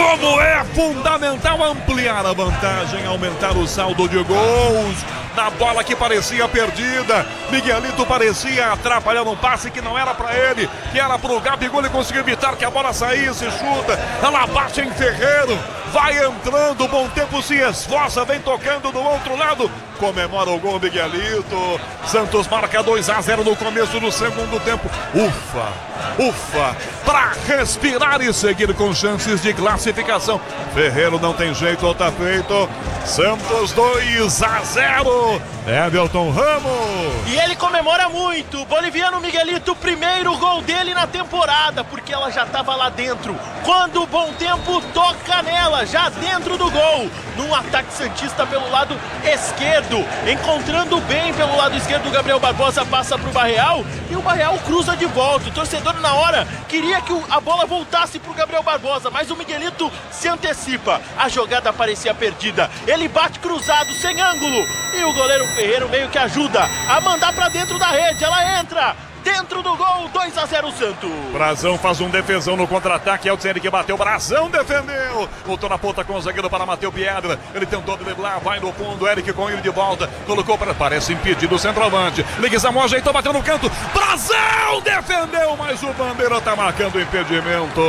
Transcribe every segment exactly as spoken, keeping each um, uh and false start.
Como é fundamental ampliar a vantagem, aumentar o saldo de gols. Na bola que parecia perdida, Miguelito parecia atrapalhar um passe que não era para ele, que era para o Gabigol. Ele conseguiu evitar que a bola saísse, chuta, ela bate em Ferreiro, vai entrando, Bom Tempo se esforça, vem tocando do outro lado, comemora o gol Miguelito. Santos marca dois a zero no começo do segundo tempo. Ufa, ufa, para respirar e seguir com chances de classificação. Ferreiro não tem jeito, tá feito. Santos dois a zero. Everton Ramos. E ele comemora muito. Boliviano Miguelito, primeiro gol dele na temporada, porque ela já estava lá dentro. Quando o Bom Tempo toca nela, já dentro do gol, num ataque santista pelo lado esquerdo, encontrando bem pelo lado esquerdo, o Gabriel Barbosa passa para o Barreal e o Barreal cruza de volta. O torcedor na hora queria que a bola voltasse para o Gabriel Barbosa, mas o Miguelito se antecipa. A jogada parecia perdida. Ele bate cruzado, sem ângulo, e o goleiro Ferreiro meio que ajuda a mandar para dentro da rede. Ela entra dentro do gol, dois a zero Santos. Brazão faz um defesão no contra-ataque. Elton que bateu, Brazão defendeu. Voltou na ponta com o zagueiro para Matheus Piedra. Ele tentou driblar, vai no fundo. Eric com ele de volta. Colocou para. Parece impedido o centroavante. Leguizamon ajeitou, bateu no canto. Brazão defendeu, mas o Bandeira tá marcando o impedimento.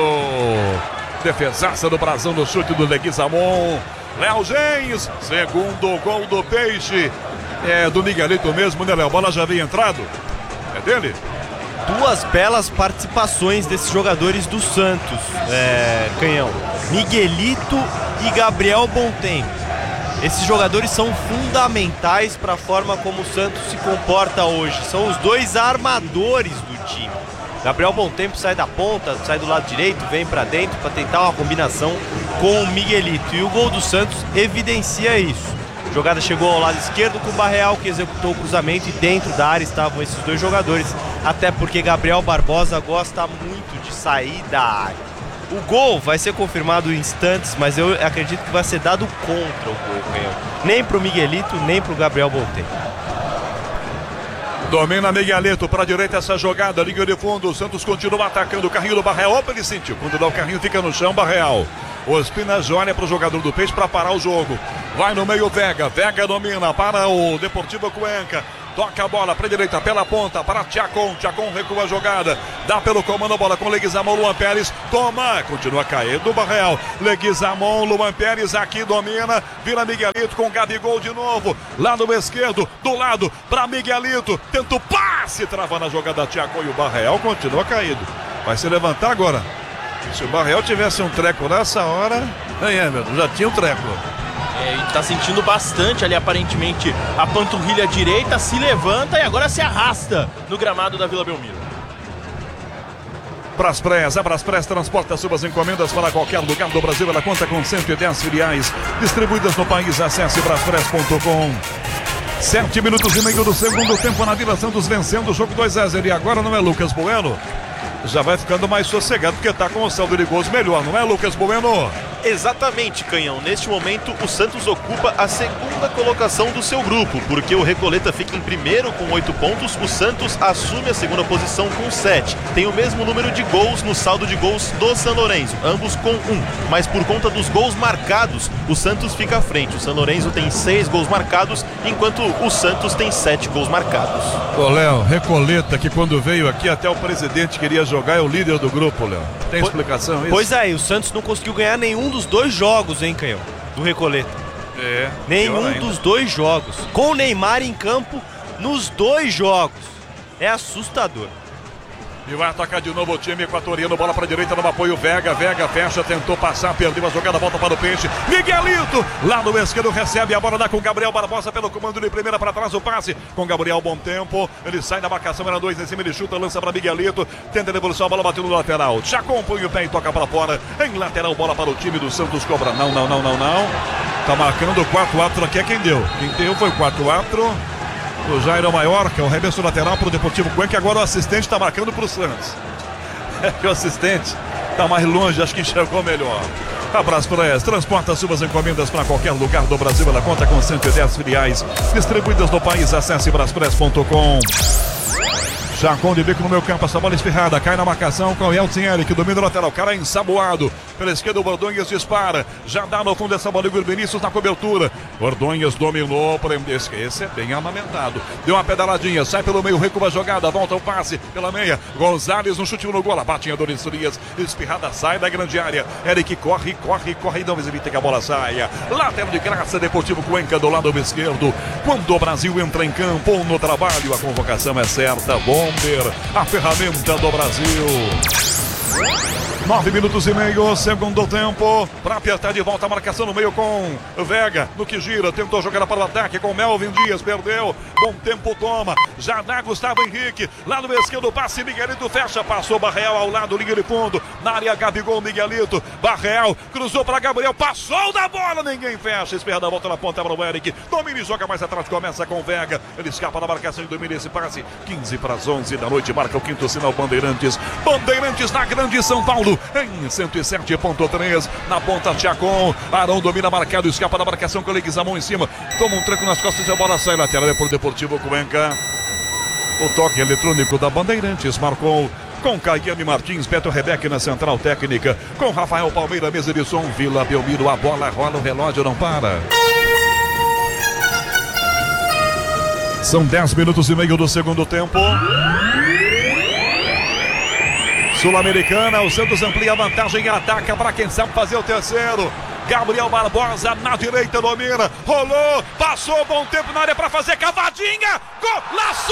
Defesaça do Brazão no chute do Leguizamon. Léo Gens, segundo gol do Peixe. É do Miguelito mesmo, né, Léo? A bola já havia entrado. É dele? Duas belas participações desses jogadores do Santos, é, Canhão. Miguelito e Gabriel Bom Tempo. Esses jogadores são fundamentais para a forma como o Santos se comporta hoje. São os dois armadores do time. Gabriel Bom Tempo sai da ponta, sai do lado direito, vem para dentro para tentar uma combinação com o Miguelito. E o gol do Santos evidencia isso. A jogada chegou ao lado esquerdo com o Barreal, que executou o cruzamento, e dentro da área estavam esses dois jogadores, até porque Gabriel Barbosa gosta muito de sair da área. O gol vai ser confirmado em instantes, mas eu acredito que vai ser dado contra o gol, Canhão. Nem pro Miguelito, nem pro Gabriel Bom Tempo. Domina Miguelito para a direita essa jogada, linha de fundo. O Santos continua atacando o carrinho do Barreal. Opa, ele sentiu. Quando dá o carrinho, fica no chão, Barreal. O Espinaz olha para o jogador do Peixe para parar o jogo. Vai no meio Vega. Vega domina para o Deportivo Cuenca. Toca a bola para a direita, pela ponta, para Tchacon. Tchacon recua a jogada. Dá pelo comando a bola com Leguizamon, Luan Pérez. Toma, continua caindo o Barreal. Leguizamon, Luan Pérez aqui domina. Vira Miguelito com Gabigol de novo. Lado esquerdo, do lado para Miguelito. Tenta o passe, trava na jogada Tchacon e o Barreal continua caído. Vai se levantar agora. Se o Barreal tivesse um treco nessa hora, nem é, meu, já tinha um treco. É, e tá sentindo bastante ali, aparentemente, a panturrilha direita, se levanta e agora se arrasta no gramado da Vila Belmiro. Braspress, a Braspress transporta suas encomendas para qualquer lugar do Brasil. Ela conta com cento e dez filiais distribuídas no país. Acesse braspress ponto com. Sete minutos e meio do segundo tempo na Vila Santos, vencendo o jogo dois a zero. E agora não é Lucas Bueno? Já vai ficando mais sossegado porque tá com o saldo de gols melhor, não é, Lucas Bueno? Exatamente, Canhão. Neste momento, o Santos ocupa a segunda colocação do seu grupo, porque o Recoleta fica em primeiro com oito pontos, o Santos assume a segunda posição com sete. Tem o mesmo número de gols no saldo de gols do San Lorenzo, ambos com um. Mas por conta dos gols marcados, o Santos fica à frente. O San Lorenzo tem seis gols marcados, enquanto o Santos tem sete gols marcados. Ô, Léo, Recoleta, que quando veio aqui até o presidente queria jogar, é o líder do grupo, Léo. Tem explicação isso? Pois é, e o Santos não conseguiu ganhar nenhum dos dois jogos, hein, Canhão? Do Recoleta. É. Nenhum dos dois jogos. Com o Neymar em campo nos dois jogos. É assustador. E vai atacar de novo o time equatoriano. Bola para a direita no apoio. Vega, Vega fecha, tentou passar, perdeu a jogada, volta para o Peixe. Miguelito, lá no esquerdo, recebe a bola, dá com Gabriel Barbosa pelo comando de primeira para trás. O passe com Gabriel Bom Tempo. Ele sai da marcação, era dois em cima, ele chuta, lança para Miguelito. Tenta a devolução, a bola bateu no lateral. Já compõe o pé e toca para fora. Em lateral, bola para o time do Santos. Cobra. Não, não, não, não, não. Tá marcando o quatro a quatro aqui. É quem deu. Quem deu foi o quatro a quatro. O Jairo Maior, que é o reverso lateral para o Deportivo Cuenca. Agora o assistente está marcando para o Santos. É que o assistente está mais longe, acho que enxergou melhor. A Braspress transporta suas encomendas para qualquer lugar do Brasil. Ela conta com cento e dez filiais distribuídas no país. Acesse braspress ponto com. Chacon de bico no meu campo, essa bola esfirrada, cai na marcação com o Elton Eric, domina o lateral, cara ensaboado. Pela esquerda o Ordonhas dispara. Já dá no fundo essa bola o Vinícius na cobertura. Ordonhas dominou. Esse, esse é bem amamentado. Deu uma pedaladinha. Sai pelo meio. Recua a jogada. Volta o passe pela meia. Gonzalez no chute no gol. A batinha do Dias. Espirrada sai da grande área. Eric corre, corre, corre. Não evita que a bola saia. Lateral de graça. Deportivo Cuenca do lado esquerdo. Quando o Brasil entra em campo ou no trabalho, a convocação é certa. Bomber, a ferramenta do Brasil. Nove minutos e meio, segundo tempo, para apertar de volta a marcação no meio com Vega, no que gira, tentou jogar para o ataque com Melvin Dias, perdeu, bom tempo toma, já dá Gustavo Henrique, lá no esquerdo, passe, Miguelito fecha, passou Barreal ao lado, linha de fundo, na área Gabigol, Miguelito, Barreal, cruzou para Gabriel, passou da bola, ninguém fecha, espera da volta na ponta para o Eric, domina e joga mais atrás, começa com Vega, ele escapa da marcação e domina esse passe, quinze para as onze da noite, marca o quinto sinal Bandeirantes, Bandeirantes na grande São Paulo, em cento e sete ponto três, na ponta Tchacon, Arão domina marcado, escapa da marcação com o Leguizamon em cima, toma um tranco nas costas e a bola sai lateral para o Deportivo Cuenca. O toque eletrônico da Bandeirantes marcou com Caiane Martins, Beto Rebeque na central técnica, com Rafael Palmeira, mesa de som, Vila Belmiro, a bola rola, o relógio não para. São dez minutos e meio do segundo tempo. Sul-Americana, o Santos amplia a vantagem e ataca para quem sabe fazer o terceiro. Gabriel Barbosa na direita domina, rolou, passou bom tempo na área para fazer cavadinha, golaço!